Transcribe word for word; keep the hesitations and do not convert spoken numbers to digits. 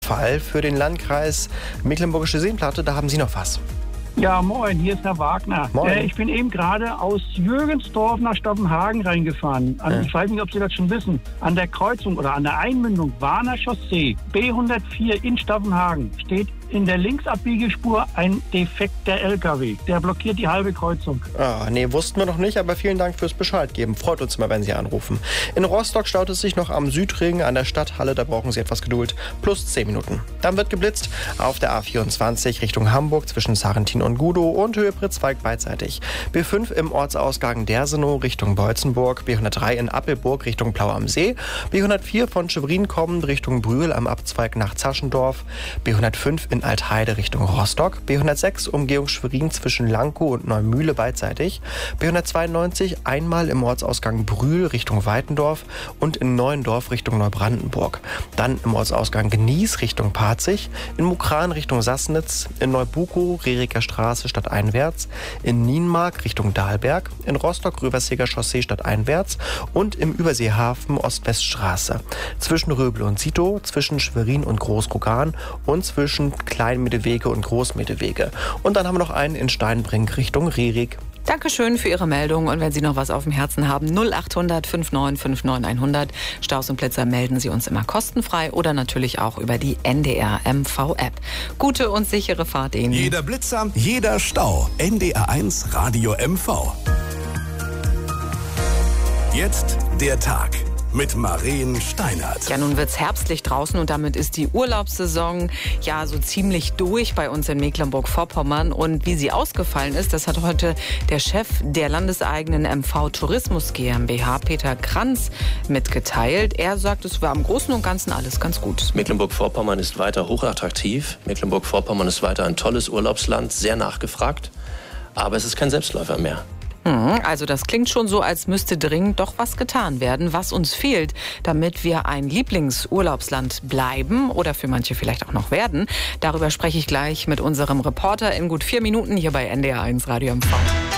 Fall für den Landkreis Mecklenburgische Seenplatte. Da haben Sie noch was. Ja, moin, hier ist Herr Wagner. Moin. Äh, ich bin eben gerade aus Jürgensdorf nach Stoppenhagen reingefahren. An, Ja. Ich weiß nicht, ob Sie das schon wissen. An der Kreuzung oder an der Einmündung Warner Chaussee B hundertvier in Stoppenhagen steht in der Linksabbiegelspur ein defekter L K W. Der blockiert die halbe Kreuzung. Ah, nee, wussten wir noch nicht, aber vielen Dank fürs Bescheid geben. Freut uns immer, wenn Sie anrufen. In Rostock staut es sich noch am Südring an der Stadthalle. Da brauchen Sie etwas Geduld. Plus zehn Minuten. Dann wird geblitzt auf der A vierundzwanzig Richtung Hamburg zwischen Sarrentin und Gudow und Höhe Pritzwalk beidseitig. B fünf im Ortsausgang Dersenow Richtung Beutzenburg. B hundertdrei in Appelburg Richtung Plau am See. B hundertvier von Schwerin kommend Richtung Brühl am Abzweig nach Zaschendorf. B hundertfünf in Altheide Richtung Rostock. B hundertsechs Umgehung Schwerin zwischen Lankow und Neumühle beidseitig. B hundertzweiundneunzig einmal im Ortsausgang Brühl Richtung Weitendorf und in Neuendorf Richtung Neubrandenburg. Dann im Ortsausgang Gnies Richtung Parzig. In Mukran Richtung Sassnitz. In Neubukow Reriker Straße stadteinwärts. In Nienmark Richtung Dahlberg. In Rostock Röverseger Chaussee stadteinwärts. Und im Überseehafen Ost-West-Straße. Zwischen Röbel und Sito, zwischen Schwerin und Großkogan und zwischen Kleinmedewege und Großmedewege. Und dann haben wir noch einen in Steinbrink Richtung Rerik. Dankeschön für Ihre Meldung. Und wenn Sie noch was auf dem Herzen haben, null acht hundert neunundfünfzig fünfundneunzig hundert. Staus und Blitzer melden Sie uns immer kostenfrei oder natürlich auch über die N D R M V-App. Gute und sichere Fahrt Ihnen. Jeder Blitzer, jeder Stau. N D R eins Radio M V. Jetzt der Tag mit Maren Steinert. Ja, nun wird's herbstlich draußen und damit ist die Urlaubssaison ja so ziemlich durch bei uns in Mecklenburg-Vorpommern. Und wie sie ausgefallen ist, das hat heute der Chef der landeseigenen M V Tourismus GmbH, Peter Kranz, mitgeteilt. Er sagt, es war im Großen und Ganzen alles ganz gut. Mecklenburg-Vorpommern ist weiter hochattraktiv. Mecklenburg-Vorpommern ist weiter ein tolles Urlaubsland, sehr nachgefragt. Aber es ist kein Selbstläufer mehr. Also das klingt schon so, als müsste dringend doch was getan werden, was uns fehlt, damit wir ein Lieblingsurlaubsland bleiben oder für manche vielleicht auch noch werden. Darüber spreche ich gleich mit unserem Reporter in gut vier Minuten hier bei N D R eins Radio M V.